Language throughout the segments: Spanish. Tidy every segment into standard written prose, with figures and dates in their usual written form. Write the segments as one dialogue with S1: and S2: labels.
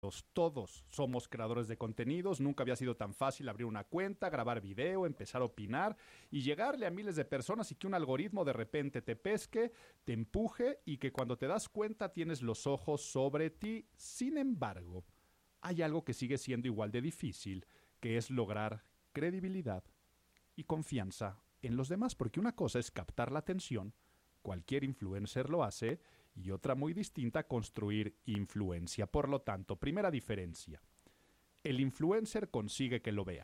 S1: Todos somos creadores de contenidos, nunca había sido tan fácil abrir una cuenta, grabar video, empezar a opinar y llegarle a miles de personas y que un algoritmo de repente te pesque, te empuje y que cuando te das cuenta tienes los ojos sobre ti. Sin embargo, hay algo que sigue siendo igual de difícil, que es lograr credibilidad y confianza en los demás, porque una cosa es captar la atención, cualquier influencer lo hace, y otra muy distinta, construir influencia. Por lo tanto, primera diferencia, el influencer consigue que lo vean,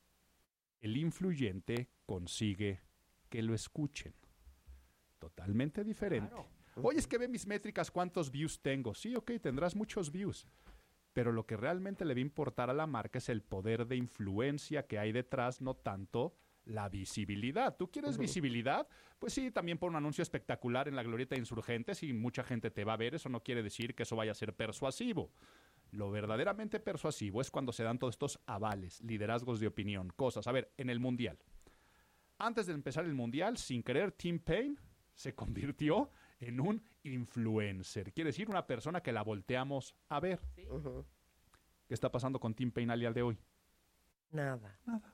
S1: el influyente consigue que lo escuchen. Totalmente diferente. Claro. Oye, es que ve mis métricas, ¿cuántos views tengo? Sí, ok, tendrás muchos views, pero lo que realmente le va a importar a la marca es el poder de influencia que hay detrás, no tanto la visibilidad. ¿Tú quieres visibilidad? Pues sí, también pon un anuncio espectacular en la Glorieta de Insurgentes y mucha gente te va a ver. Eso no quiere decir que eso vaya a ser persuasivo. Lo verdaderamente persuasivo es cuando se dan todos estos avales, liderazgos de opinión, cosas. A ver, en el Mundial. Antes de empezar el Mundial, sin querer, Tim Payne se convirtió en un influencer. Quiere decir, una persona que la volteamos a ver. ¿Sí? ¿Qué está pasando con Tim Payne al día de hoy?
S2: Nada.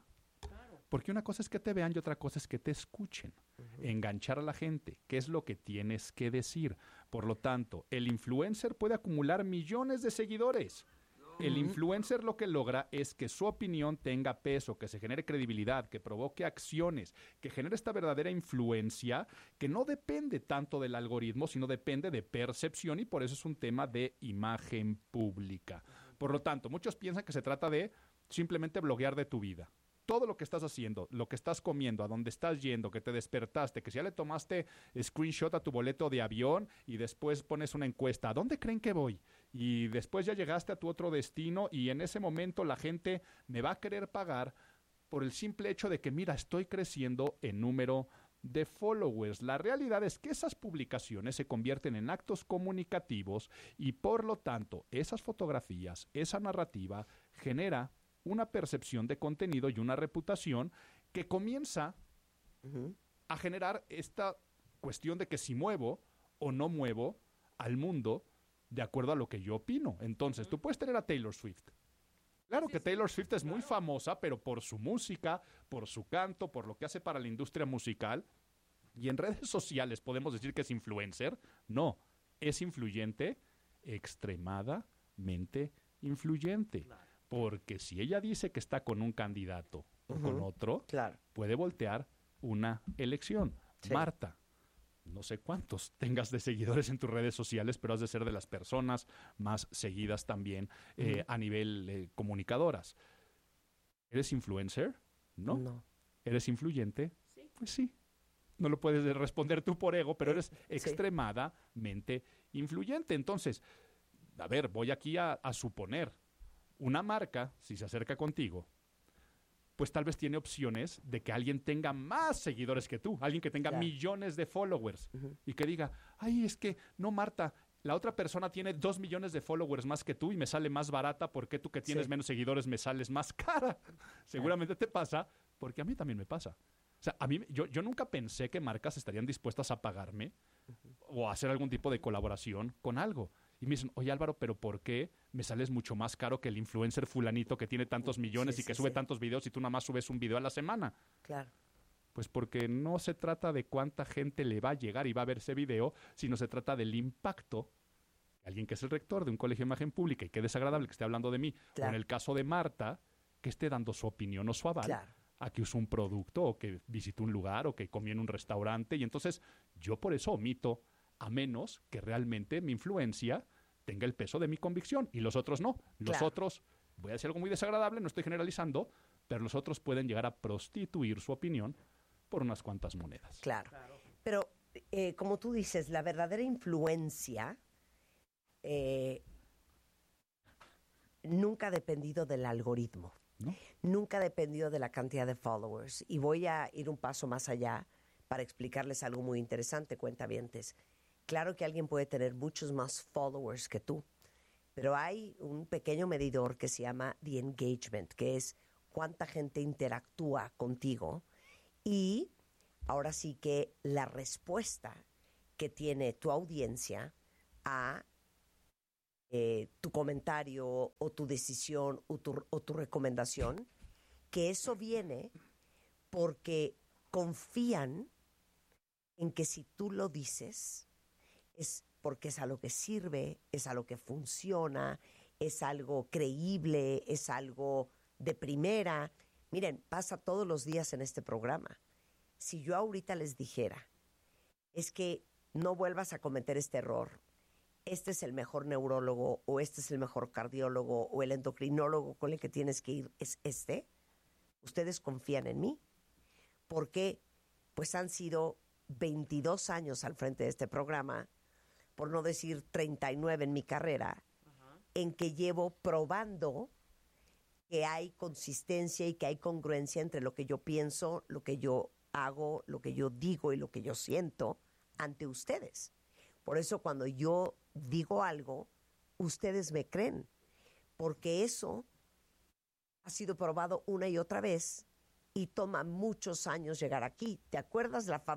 S1: Porque una cosa es que te vean y otra cosa es que te escuchen. Enganchar a la gente, qué es lo que tienes que decir. Por lo tanto, el influencer puede acumular millones de seguidores. El influencer lo que logra es que su opinión tenga peso, que se genere credibilidad, que provoque acciones, que genere esta verdadera influencia que no depende tanto del algoritmo, sino depende de percepción, y por eso es un tema de imagen pública. Por lo tanto, muchos piensan que se trata de simplemente bloguear de tu vida. Todo lo que estás haciendo, lo que estás comiendo, a dónde estás yendo, que te despertaste, que si ya le tomaste screenshot a tu boleto de avión y después pones una encuesta, ¿a dónde creen que voy? Y después ya llegaste a tu otro destino y en ese momento la gente me va a querer pagar por el simple hecho de que, mira, estoy creciendo en número de followers. La realidad es que esas publicaciones se convierten en actos comunicativos y por lo tanto esas fotografías, esa narrativa genera una percepción de contenido y una reputación que comienza a generar esta cuestión de que si muevo o no muevo al mundo de acuerdo a lo que yo opino. Entonces, tú puedes tener a Taylor Swift. Claro que Taylor Swift es muy famosa, pero por su música, por su canto, por lo que hace para la industria musical. Y en redes sociales podemos decir que es influencer. No, es influyente, extremadamente influyente. Claro. Porque si ella dice que está con un candidato o con otro, puede voltear una elección. Sí. Marta, no sé cuántos tengas de seguidores en tus redes sociales, pero has de ser de las personas más seguidas también a nivel comunicadoras. ¿Eres influencer? No. ¿Eres influyente? Sí. Pues sí. No lo puedes responder tú por ego, pero eres extremadamente influyente. Entonces, a ver, voy aquí a suponer. Una marca, si se acerca contigo, pues tal vez tiene opciones de que alguien tenga más seguidores que tú, alguien que tenga millones de followers y que diga, ay, es que no, Marta, la otra persona tiene 2 millones de followers más que tú y me sale más barata, ¿por qué tú que tienes menos seguidores me sales más cara? Seguramente te pasa, porque a mí también me pasa. O sea, a mí, yo nunca pensé que marcas estarían dispuestas a pagarme o a hacer algún tipo de colaboración con algo. Y me dicen, oye Álvaro, ¿pero por qué me sales mucho más caro que el influencer fulanito que tiene tantos millones y que sube tantos videos y tú nada más subes un video a la semana?
S2: Claro.
S1: Pues porque no se trata de cuánta gente le va a llegar y va a ver ese video, sino se trata del impacto. Alguien que es el rector de un colegio de imagen pública y que desagradable que esté hablando de mí, o en el caso de Marta, que esté dando su opinión o su aval a que usó un producto o que visitó un lugar o que comió en un restaurante. Y entonces yo por eso omito, a menos que realmente mi influencia tenga el peso de mi convicción y los otros no. Los otros, voy a decir algo muy desagradable, no estoy generalizando, pero los otros pueden llegar a prostituir su opinión por unas cuantas monedas.
S2: Claro. Pero, como tú dices, la verdadera influencia nunca ha dependido del algoritmo. ¿No? Nunca ha dependido de la cantidad de followers. Y voy a ir un paso más allá para explicarles algo muy interesante, cuentavientes. Claro que alguien puede tener muchos más followers que tú, pero hay un pequeño medidor que se llama the engagement, que es cuánta gente interactúa contigo y ahora sí que la respuesta que tiene tu audiencia a tu comentario o tu decisión o tu recomendación, que eso viene porque confían en que si tú lo dices es porque es algo que sirve, es algo que funciona, es algo creíble, es algo de primera. Miren, pasa todos los días en este programa. Si yo ahorita les dijera, es que no vuelvas a cometer este error, este es el mejor neurólogo o este es el mejor cardiólogo o el endocrinólogo con el que tienes que ir es este, ustedes confían en mí. ¿Por qué? Pues han sido 22 años al frente de este programa, por no decir 39 en mi carrera, en que llevo probando que hay consistencia y que hay congruencia entre lo que yo pienso, lo que yo hago, lo que yo digo y lo que yo siento ante ustedes. Por eso cuando yo digo algo, ustedes me creen, porque eso ha sido probado una y otra vez y toma muchos años llegar aquí. ¿Te acuerdas el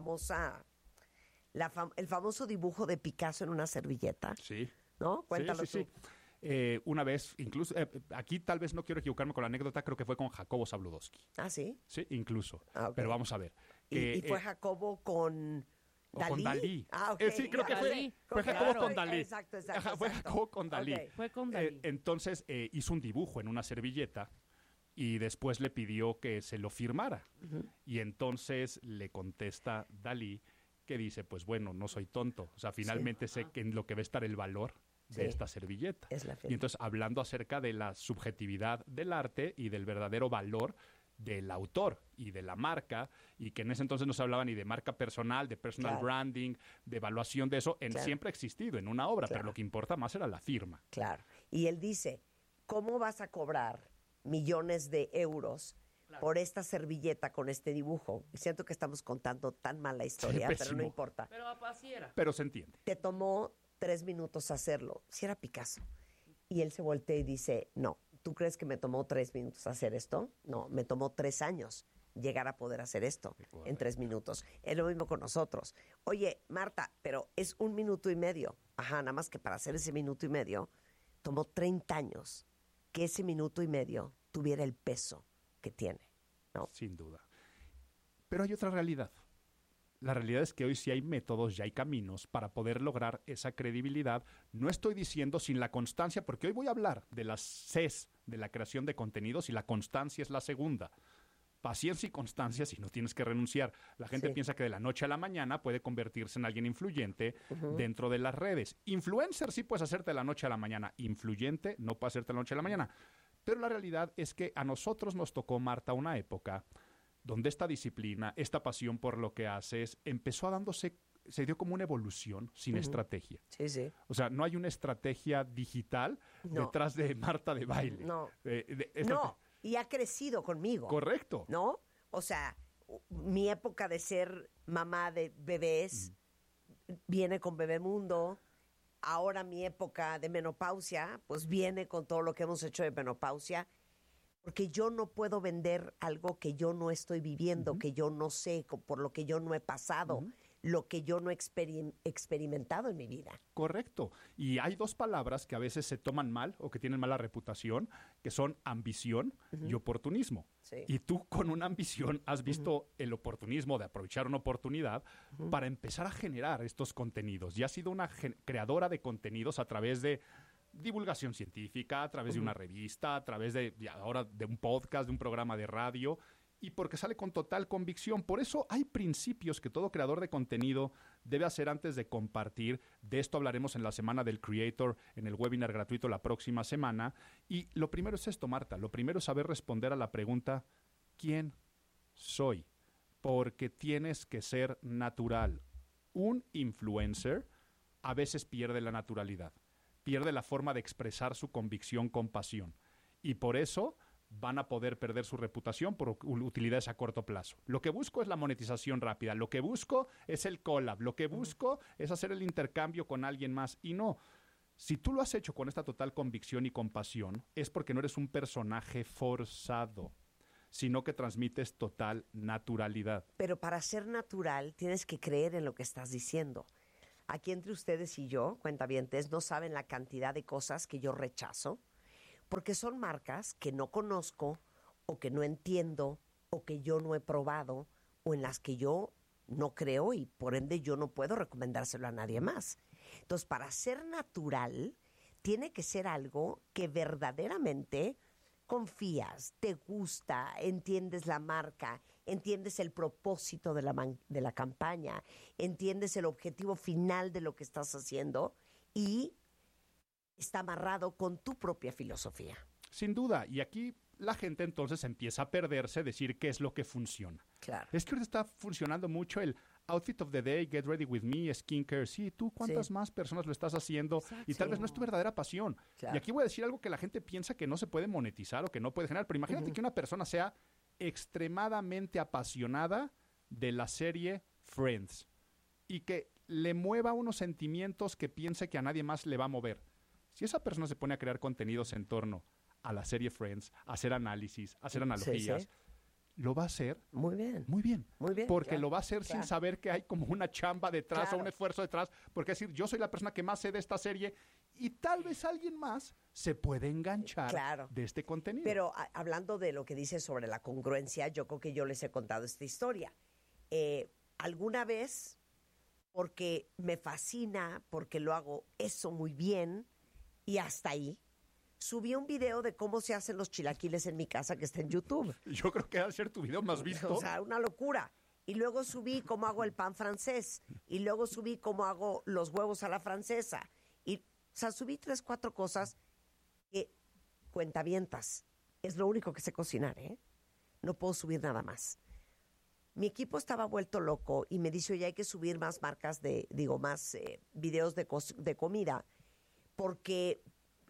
S2: famoso dibujo de Picasso en una servilleta?
S1: Sí.
S2: ¿No? Cuéntalo
S1: sí,
S2: tú.
S1: Una vez, incluso, aquí tal vez no quiero equivocarme con la anécdota, creo que fue con Jacobo Zabludowski.
S2: ¿Ah, sí?
S1: Sí, incluso.
S2: Ah, okay.
S1: Pero vamos a ver.
S2: ¿Y fue Jacobo con
S1: Dalí? Con Dalí.
S2: Ah, ok.
S1: Sí, creo que fue
S2: Jacobo
S1: con Dalí.
S2: Exacto.
S1: Fue Jacobo con Dalí.
S2: Okay.
S3: Fue con Dalí.
S1: Entonces hizo un dibujo en una servilleta y después le pidió que se lo firmara. Y entonces le contesta Dalí que dice, pues bueno, no soy tonto. O sea, finalmente sé que en lo que va a estar el valor de esta servilleta.
S2: Es la
S1: y entonces hablando acerca de la subjetividad del arte y del verdadero valor del autor y de la marca, y que en ese entonces no se hablaba ni de marca personal, de personal branding, de evaluación de eso, siempre ha existido en una obra, pero lo que importa más era la firma.
S2: Claro. Y él dice, ¿cómo vas a cobrar millones de euros por esta servilleta con este dibujo? Y siento que estamos contando tan mal la historia, pero no importa.
S3: Pero así era.
S1: Pero se entiende.
S2: Te tomó 3 minutos hacerlo. Si era Picasso. Y él se voltea y dice, no, ¿tú crees que me tomó 3 minutos hacer esto? No, me tomó 3 años llegar a poder hacer esto en 3 minutos. Es lo mismo con nosotros. Oye, Marta, pero es 1 minuto y medio. Ajá, nada más que para hacer ese minuto y medio, tomó 30 años que ese minuto y medio tuviera el peso que tiene, ¿no?
S1: Sin duda. Pero hay otra realidad. La realidad es que hoy sí hay métodos, ya hay caminos para poder lograr esa credibilidad. No estoy diciendo sin la constancia, porque hoy voy a hablar de las Cs de la creación de contenidos y la constancia es la segunda. Paciencia y constancia si no tienes que renunciar. La gente piensa que de la noche a la mañana puede convertirse en alguien influyente dentro de las redes. Influencer sí puedes hacerte de la noche a la mañana. Influyente no puede hacerte de la noche a la mañana. Pero la realidad es que a nosotros nos tocó, Marta, una época donde esta disciplina, esta pasión por lo que haces, empezó a dándose, se dio como una evolución sin estrategia.
S2: Sí, sí.
S1: O sea, no hay una estrategia digital detrás de Marta de baile.
S2: No. No, y ha crecido conmigo.
S1: Correcto.
S2: ¿No? O sea, mi época de ser mamá de bebés viene con Bebemundo. Ahora mi época de menopausia, pues viene con todo lo que hemos hecho de menopausia. Porque yo no puedo vender algo que yo no estoy viviendo, que yo no sé, por lo que yo no he pasado, lo que yo no he experimentado en mi vida.
S1: Correcto. Y hay 2 palabras que a veces se toman mal o que tienen mala reputación, que son ambición y oportunismo.
S2: Sí.
S1: Y tú con una ambición has visto el oportunismo de aprovechar una oportunidad para empezar a generar estos contenidos. Y has sido una creadora de contenidos a través de divulgación científica, a través de una revista, a través de ahora de un podcast, de un programa de radio, y porque sale con total convicción. Por eso hay principios que todo creador de contenido debe hacer antes de compartir. De esto hablaremos en la Semana del Creator, en el webinar gratuito la próxima semana. Y lo primero es esto, Marta. Lo primero es saber responder a la pregunta, ¿quién soy? Porque tienes que ser natural. Un influencer a veces pierde la naturalidad. Pierde la forma de expresar su convicción con pasión. Y por eso van a poder perder su reputación por utilidades a corto plazo. Lo que busco es la monetización rápida. Lo que busco es el collab. Lo que busco es hacer el intercambio con alguien más. Y no. Si tú lo has hecho con esta total convicción y compasión, es porque no eres un personaje forzado, sino que transmites total naturalidad.
S2: Pero para ser natural tienes que creer en lo que estás diciendo. aquí entre ustedes y yo, cuentavientes, no saben la cantidad de cosas que yo rechazo, porque son marcas que no conozco, o que no entiendo, o que yo no he probado, o en las que yo no creo y por ende yo no puedo recomendárselo a nadie más. Entonces, para ser natural, tiene que ser algo que verdaderamente confías, te gusta, entiendes la marca, entiendes el propósito de la campaña, entiendes el objetivo final de lo que estás haciendo y está amarrado con tu propia filosofía.
S1: Sin duda, y aquí la gente entonces empieza a perderse, decir qué es lo que funciona.
S2: Claro.
S1: Es que ahorita está funcionando mucho el outfit of the day, get ready with me, skincare. Sí, ¿tú cuántas más personas lo estás haciendo?
S2: Exacto.
S1: Y tal vez no es tu verdadera pasión.
S2: Claro.
S1: Y aquí voy a decir algo que la gente piensa que no se puede monetizar o que no puede generar. Pero imagínate que una persona sea extremadamente apasionada de la serie Friends y que le mueva unos sentimientos que piense que a nadie más le va a mover. Si esa persona se pone a crear contenidos en torno a la serie Friends, a hacer análisis, a hacer analogías,
S2: Sí.
S1: lo va a hacer
S2: Muy bien.
S1: muy bien.
S2: Muy bien,
S1: Porque
S2: claro,
S1: lo va a hacer sin
S2: claro.
S1: saber que hay como una chamba detrás
S2: Claro.
S1: o un esfuerzo detrás. Porque es decir, yo soy la persona que más sé de esta serie y tal vez alguien más se puede enganchar
S2: Claro.
S1: de este contenido.
S2: Pero hablando de lo que dices sobre la congruencia, yo creo que yo les he contado esta historia. Alguna vez, porque me fascina, porque lo hago eso muy bien y hasta ahí, subí un video de cómo se hacen los chilaquiles en mi casa que está en YouTube.
S1: Yo creo que va a ser tu video más visto.
S2: O sea, una locura. Y luego subí cómo hago el pan francés. Y luego subí cómo hago los huevos a la francesa. Y, o sea, subí 3, 4 cosas que cuentavientas. Es lo único que sé cocinar, ¿eh? No puedo subir nada más. Mi equipo estaba vuelto loco y me dice, oye, hay que subir más marcas más videos de comida, porque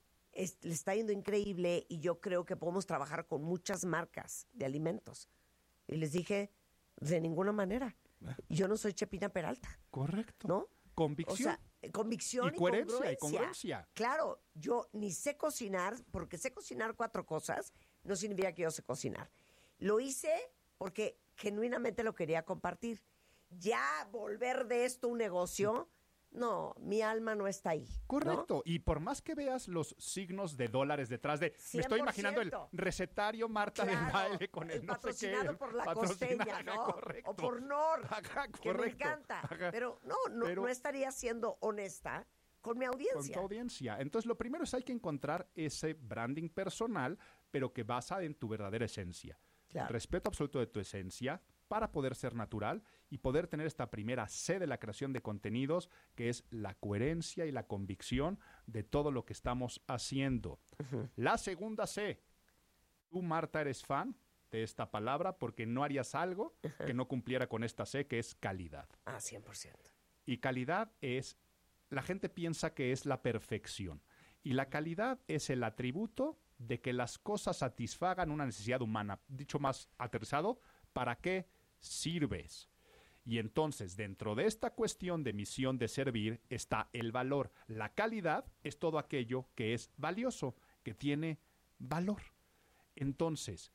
S2: le está yendo increíble y yo creo que podemos trabajar con muchas marcas de alimentos. Y les dije, de ninguna manera. Yo no soy Chepina Peralta.
S1: Correcto.
S2: ¿No?
S1: Convicción.
S2: O sea, convicción
S1: Y coherencia, y
S2: congruencia.
S1: congruencia.
S2: Claro, yo ni sé cocinar, porque sé cocinar 4 cosas, no significa que yo sé cocinar. Lo hice porque genuinamente lo quería compartir. Ya volver de esto un negocio, no, mi alma no está ahí.
S1: Correcto.
S2: ¿no?
S1: Y por más que veas los signos de dólares detrás de... Me estoy imaginando el
S2: 100%.
S1: recetario Marta del baile con el no sé qué.
S2: Patrocinado por la
S1: patrocina-
S2: costeña, ¿no?
S1: Correcto.
S2: O por Nor,
S1: Ajá,
S2: que me
S1: correcto.
S2: encanta.
S1: Ajá.
S2: Pero
S1: Pero-
S2: no estaría siendo honesta con mi
S1: Con
S2: audiencia.
S1: tu audiencia. Entonces, lo primero es hay que encontrar ese branding personal, pero que basa en tu verdadera esencia.
S2: Claro.
S1: Respeto absoluto de tu esencia para poder ser natural y poder tener esta primera C de la creación de contenidos, que es la coherencia y la convicción de todo lo que estamos haciendo. La segunda C. Tú, Marta, eres fan de esta palabra porque no harías algo que no cumpliera con esta C, que es calidad.
S2: Ah, 100%.
S1: Y calidad es, la gente piensa que es la perfección. Y la calidad es el atributo de que las cosas satisfagan una necesidad humana. Dicho más aterrizado, ¿para qué sirves? Y entonces, dentro de esta cuestión de misión de servir, está el valor. La calidad es todo aquello que es valioso, que tiene valor. Entonces,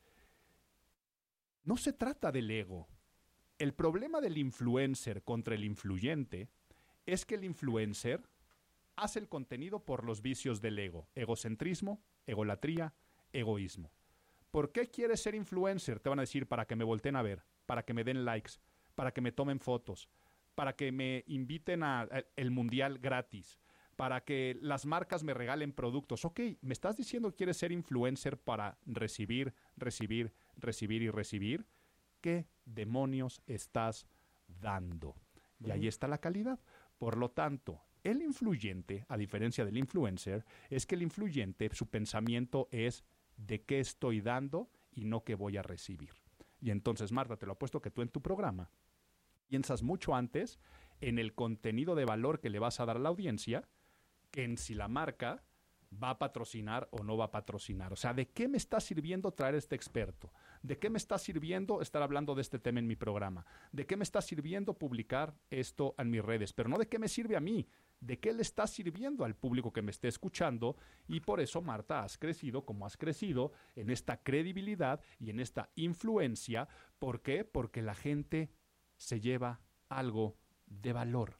S1: no se trata del ego. El problema del influencer contra el influyente es que el influencer hace el contenido por los vicios del ego. Egocentrismo, egolatría, egoísmo. ¿Por qué quieres ser influencer? Te van a decir, para que me volteen a ver, para que me den likes, para que me tomen fotos, para que me inviten a el mundial gratis, para que las marcas me regalen productos. Ok, me estás diciendo que quieres ser influencer para recibir, recibir, recibir y recibir. ¿Qué demonios estás dando? Y ahí está la calidad. Por lo tanto, el influyente, a diferencia del influencer, es que el influyente, su pensamiento es de qué estoy dando y no qué voy a recibir. Y entonces, Marta, te lo apuesto que tú en tu programa piensas mucho antes en el contenido de valor que le vas a dar a la audiencia que en si la marca va a patrocinar o no va a patrocinar. O sea, ¿de qué me está sirviendo traer este experto? ¿De qué me está sirviendo estar hablando de este tema en mi programa? ¿De qué me está sirviendo publicar esto en mis redes? Pero no de qué me sirve a mí, de qué le está sirviendo al público que me esté escuchando. Y por eso, Marta, has crecido como has crecido en esta credibilidad y en esta influencia. ¿Por qué? Porque la gente se lleva algo de valor.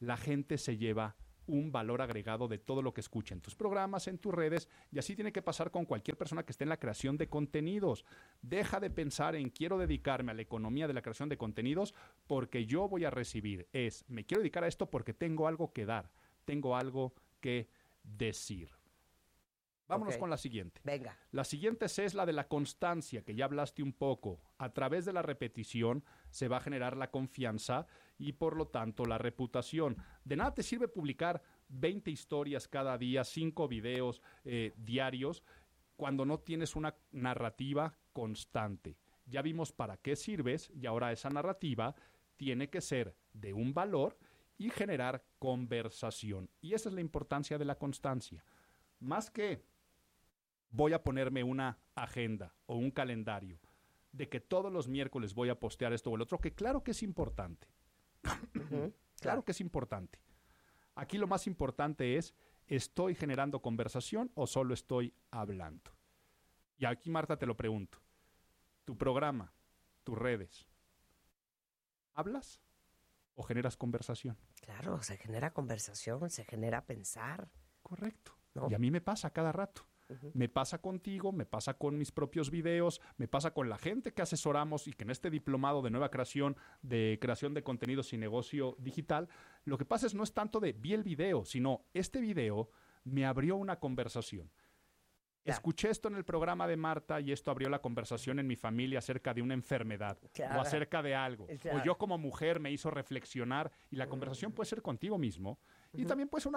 S1: la gente se lleva un valor agregado de todo lo que escucha en tus programas, en tus redes, y así tiene que pasar con cualquier persona que esté en la creación de contenidos. Deja de pensar en quiero dedicarme a la economía de la creación de contenidos porque yo voy a recibir. Me quiero dedicar a esto porque tengo algo que dar, tengo algo que decir. Vámonos con la siguiente.
S2: Venga.
S1: La siguiente es la de la constancia, que ya hablaste un poco. A través de la repetición se va a generar la confianza y por lo tanto la reputación. De nada te sirve publicar 20 historias cada día, 5 videos diarios, cuando no tienes una narrativa constante. Ya vimos para qué sirves y ahora esa narrativa tiene que ser de un valor y generar conversación. Y esa es la importancia de la constancia. Más que voy a ponerme una agenda o un calendario de que todos los miércoles voy a postear esto o el otro, que claro que es importante. Claro que es importante. Aquí lo más importante es, ¿estoy generando conversación o solo estoy hablando? Y aquí, Marta, te lo pregunto. Tu programa, tus redes, ¿hablas o generas conversación?
S2: Claro, se genera conversación, se genera pensar.
S1: Correcto.
S2: ¿No?
S1: Y a mí me pasa cada rato. Me pasa contigo, me pasa con mis propios videos, me pasa con la gente que asesoramos y que en este diplomado de nueva creación de contenidos y negocio digital, lo que pasa no es tanto de vi el video, sino este video me abrió una conversación. Escuché esto en el programa de Marta y esto abrió la conversación en mi familia acerca de una enfermedad o acerca de algo. O yo como mujer me hizo reflexionar y la conversación puede ser contigo mismo y también puede ser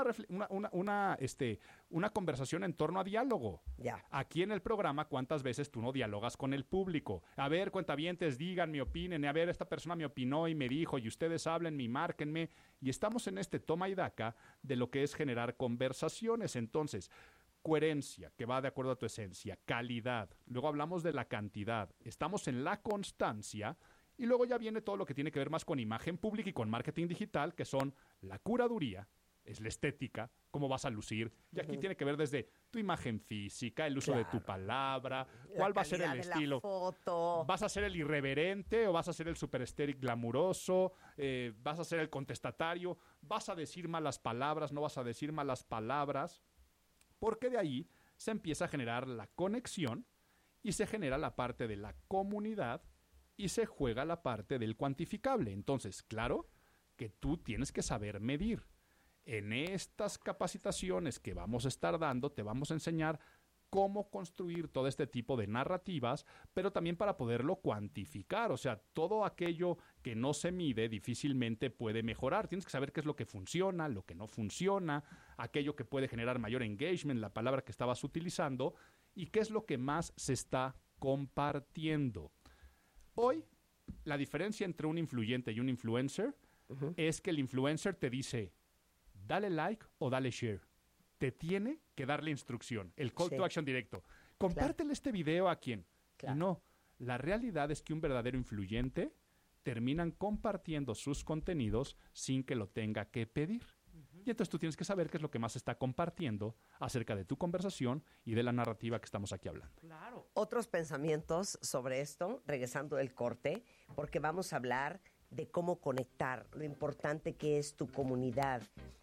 S1: una conversación en torno a diálogo. Aquí en el programa, ¿cuántas veces tú no dialogas con el público? A ver, cuentavientes, díganme, opinen. A ver, esta persona me opinó y me dijo y ustedes háblenme y márquenme. Y estamos en este toma y daca de lo que es generar conversaciones. Entonces, coherencia, que va de acuerdo a tu esencia, calidad, luego hablamos de la cantidad, estamos en la constancia y luego ya viene todo lo que tiene que ver más con imagen pública y con marketing digital, que son la curaduría, es la estética, cómo vas a lucir, y aquí tiene que ver desde tu imagen física, el uso de tu palabra, cuál va a ser el estilo,
S2: foto.
S1: ¿Vas a ser el irreverente o vas a ser el super estéril glamuroso? ¿Vas a ser el contestatario? ¿Vas a decir malas palabras? ¿No vas a decir malas palabras? Porque de ahí se empieza a generar la conexión y se genera la parte de la comunidad y se juega la parte del cuantificable. Entonces, claro que tú tienes que saber medir. En estas capacitaciones que vamos a estar dando, te vamos a enseñar cómo construir todo este tipo de narrativas, pero también para poderlo cuantificar. O sea, todo aquello que no se mide difícilmente puede mejorar. Tienes que saber qué es lo que funciona, lo que no funciona, aquello que puede generar mayor engagement, la palabra que estabas utilizando, y qué es lo que más se está compartiendo. Hoy, la diferencia entre un influyente y un influencer es que el influencer te dice, dale like o dale share. Te tiene que darle instrucción, el call to action directo. Compártele este video a quien. Y no, la realidad es que un verdadero influyente terminan compartiendo sus contenidos sin que lo tenga que pedir. Y entonces tú tienes que saber qué es lo que más está compartiendo acerca de tu conversación y de la narrativa que estamos aquí hablando.
S2: Otros pensamientos sobre esto, regresando del corte, porque vamos a hablar de cómo conectar, lo importante que es tu comunidad,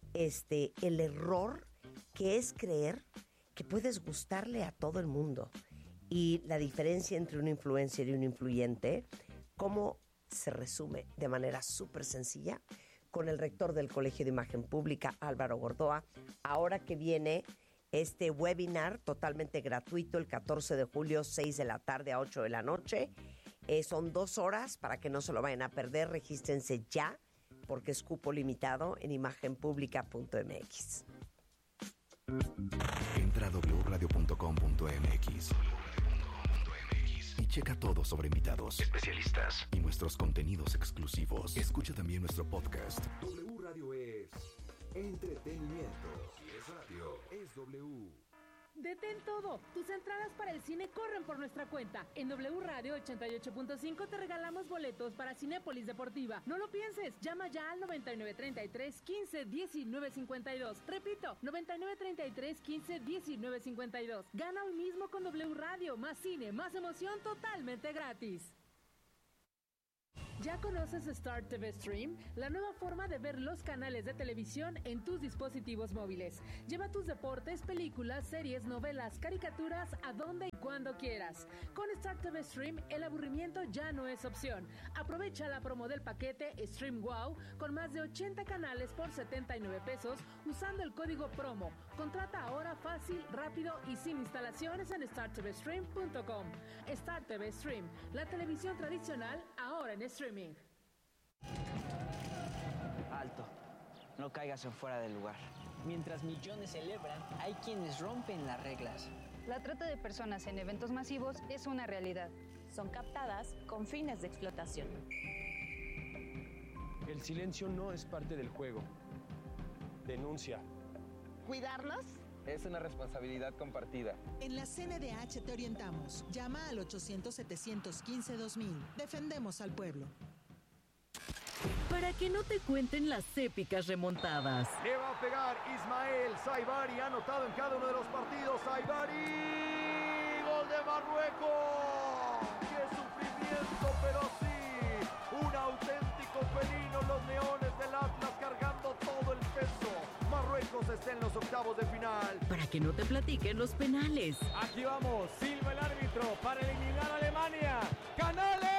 S2: el error que es creer que puedes gustarle a todo el mundo y la diferencia entre un influencer y un influyente, cómo se resume de manera súper sencilla con el rector del Colegio de Imagen Pública, Álvaro Gordoa, ahora que viene este webinar totalmente gratuito el 14 de julio, 6 de la tarde a 8 de la noche. Son 2 horas para que no se lo vayan a perder. Regístrense ya porque es cupo limitado en imagenpublica.mx.
S3: Entra a wradio.com.mx y checa todo sobre invitados, especialistas y nuestros contenidos exclusivos. Escucha también nuestro podcast.
S4: W Radio es entretenimiento. Si es radio, es W.
S5: Detén todo. Tus entradas para el cine corren por nuestra cuenta. En W Radio 88.5 te regalamos boletos para Cinépolis Deportiva. No lo pienses. Llama ya al 9933 15 19 52. Repito, 9933 15 19 52. Gana hoy mismo con W Radio. Más cine, más emoción, totalmente gratis. ¿Ya conoces Star TV Stream? La nueva forma de ver los canales de televisión en tus dispositivos móviles. Lleva tus deportes, películas, series, novelas, caricaturas a donde y cuando quieras. Con Star TV Stream, el aburrimiento ya no es opción. Aprovecha la promo del paquete Stream Wow con más de 80 canales por 79 pesos usando el código promo. Contrata ahora fácil, rápido y sin instalaciones en startvstream.com. Star TV Stream, la televisión tradicional ahora en streaming.
S6: Alto, no caigas en fuera del lugar. Mientras millones celebran, hay quienes rompen las reglas.
S7: La trata de personas en eventos masivos es una realidad.
S8: Son captadas con fines de explotación.
S9: El silencio no es parte del juego. Denuncia.
S10: ¿Cuidarnos?
S11: Es una responsabilidad compartida.
S12: En la CNDH te orientamos. Llama al 800-715-2000. Defendemos al pueblo.
S13: Para que no te cuenten las épicas remontadas.
S14: Le va a pegar Ismael Saibari, ha anotado en cada uno de los partidos. Saibari, gol de Marruecos. ¡Qué sufrimiento, pero sí! Un auténtico felino, los leones del Atlas cargando todo el peso. Marruecos está en los octavos de final.
S13: Para que no te platiquen los penales.
S15: Aquí vamos, silba el árbitro para eliminar a Alemania. ¡Canales!